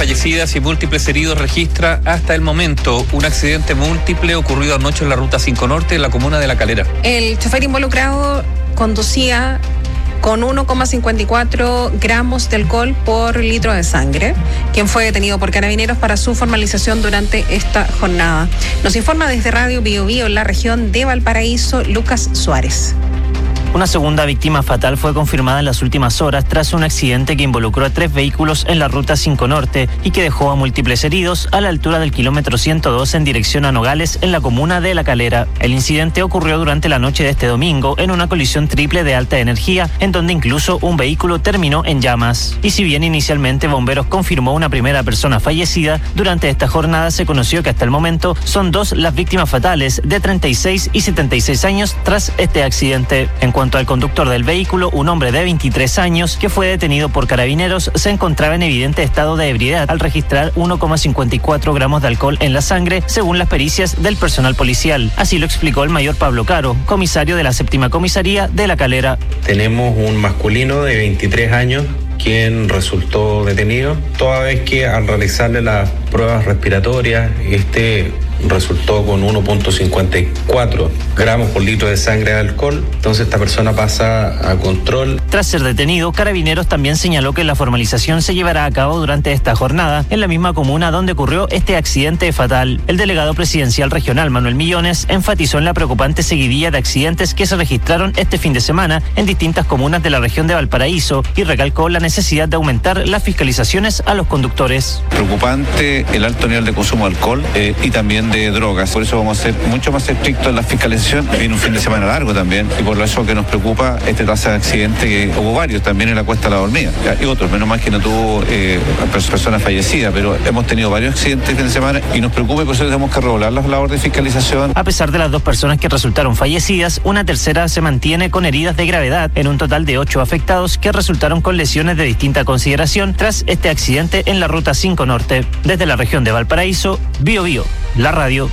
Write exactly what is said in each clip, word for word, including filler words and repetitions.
fallecidas y múltiples heridos registra hasta el momento. Un accidente múltiple ocurrido anoche en la ruta cinco Norte, en la comuna de La Calera. El chofer involucrado conducía con uno coma cincuenta y cuatro gramos de alcohol por litro de sangre, quien fue detenido por carabineros para su formalización durante esta jornada. Nos informa desde Radio Bio Bio en la región de Valparaíso, Lucas Suárez. Una segunda víctima fatal fue confirmada en las últimas horas tras un accidente que involucró a tres vehículos en la ruta cinco Norte y que dejó a múltiples heridos a la altura del kilómetro ciento dos en dirección a Nogales, en la comuna de La Calera. El incidente ocurrió durante la noche de este domingo en una colisión triple de alta energía, en donde incluso un vehículo terminó en llamas. Y si bien inicialmente Bomberos confirmó una primera persona fallecida, durante esta jornada se conoció que hasta el momento son dos las víctimas fatales, de treinta y seis y setenta y seis años, tras este accidente. En En cuanto al conductor del vehículo, un hombre de veintitrés años que fue detenido por carabineros, se encontraba en evidente estado de ebriedad al registrar uno coma cincuenta y cuatro gramos de alcohol en la sangre, según las pericias del personal policial. Así lo explicó el mayor Pablo Caro, comisario de la séptima comisaría de La Calera. Tenemos un masculino de veintitrés años quien resultó detenido, toda vez que al realizarle las pruebas respiratorias, este resultó con uno coma cincuenta y cuatro gramos por litro de sangre de alcohol. Entonces esta persona pasa a control. Tras ser detenido, Carabineros también señaló que la formalización se llevará a cabo durante esta jornada en la misma comuna donde ocurrió este accidente fatal. El delegado presidencial regional, Manuel Millones, enfatizó en la preocupante seguidilla de accidentes que se registraron este fin de semana en distintas comunas de la región de Valparaíso y recalcó la necesidad de aumentar las fiscalizaciones a los conductores. Preocupante el alto nivel de consumo de alcohol eh, y también de drogas. Por eso vamos a ser mucho más estrictos en la fiscalización. Viene un fin de semana largo también y por eso que nos preocupa este tasa de accidente, que hubo varios también en la Cuesta de la Dormida y otros, menos mal que no tuvo eh, personas fallecidas, pero hemos tenido varios accidentes el fin de semana y nos preocupa y por eso tenemos que regular las labores de fiscalización. A pesar de las dos personas que resultaron fallecidas, una tercera se mantiene con heridas de gravedad, en un total de ocho afectados que resultaron con lesiones de distinta consideración tras este accidente en la ruta cinco Norte. Desde la región de Valparaíso, Bio Bio, la radio.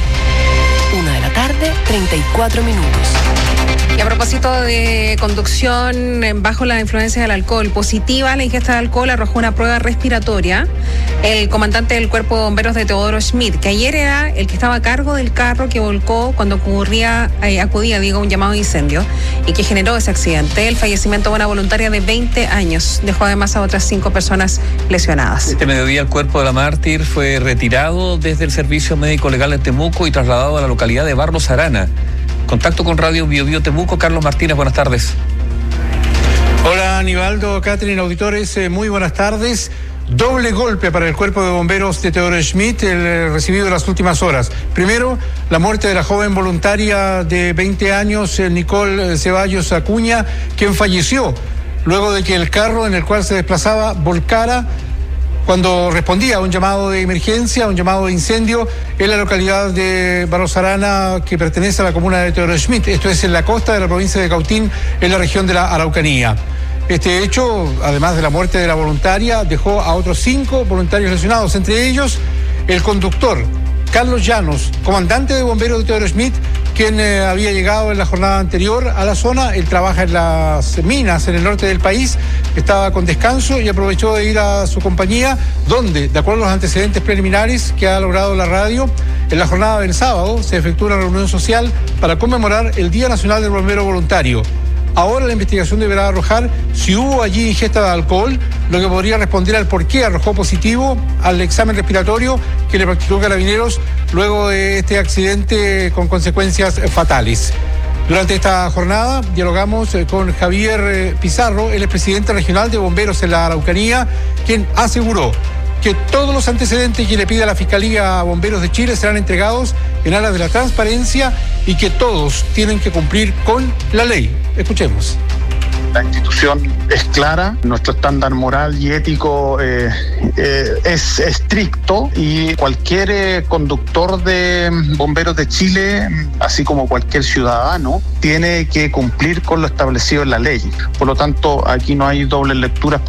Una de la tarde, treinta y cuatro minutos. Y a propósito de conducción bajo la influencia del alcohol, positiva la ingesta de alcohol arrojó una prueba respiratoria el comandante del Cuerpo de Bomberos de Teodoro Schmidt, que ayer era el que estaba a cargo del carro que volcó cuando ocurría, eh, acudía, digo, un llamado de incendio y que generó ese accidente. El fallecimiento de una voluntaria de veinte años dejó además a otras cinco personas lesionadas. Este mediodía el cuerpo de la mártir fue retirado desde el Servicio Médico Legal de Temuco y trasladado a la localidad de Barros Arana. Contacto con Radio Bio Bio Temuco, Carlos Martínez, buenas tardes. Hola Aníbaldo, Catherine, auditores, eh, muy buenas tardes. Doble golpe para el Cuerpo de Bomberos de Teodoro Schmidt, el eh, recibido en las últimas horas. Primero, la muerte de la joven voluntaria de veinte años, eh, Nicole Ceballos Acuña, quien falleció luego de que el carro en el cual se desplazaba volcara cuando respondía a un llamado de emergencia, a un llamado de incendio en la localidad de Barros Arana, que pertenece a la comuna de Teodoro Schmidt. Esto es en la costa de la provincia de Cautín, en la región de la Araucanía. Este hecho, además de la muerte de la voluntaria, dejó a otros cinco voluntarios lesionados, entre ellos el conductor, Carlos Llanos, comandante de bomberos de Teodoro Schmidt, quien eh, había llegado en la jornada anterior a la zona. Él trabaja en las minas en el norte del país, estaba con descanso y aprovechó de ir a su compañía, donde, de acuerdo a los antecedentes preliminares que ha logrado la radio, en la jornada del sábado se efectuó una reunión social para conmemorar el Día Nacional del Bombero Voluntario. Ahora la investigación deberá arrojar si hubo allí ingesta de alcohol, lo que podría responder al por qué arrojó positivo al examen respiratorio que le practicó Carabineros luego de este accidente con consecuencias fatales. Durante esta jornada dialogamos con Javier Pizarro, el expresidente regional de Bomberos en la Araucanía, quien aseguró que todos los antecedentes que le pide a la Fiscalía a Bomberos de Chile serán entregados en aras de la transparencia y que todos tienen que cumplir con la ley. Escuchemos. La institución es clara, nuestro estándar moral y ético eh, eh, es estricto y cualquier eh, conductor de Bomberos de Chile, así como cualquier ciudadano, tiene que cumplir con lo establecido en la ley. Por lo tanto, aquí no hay dobles lecturas.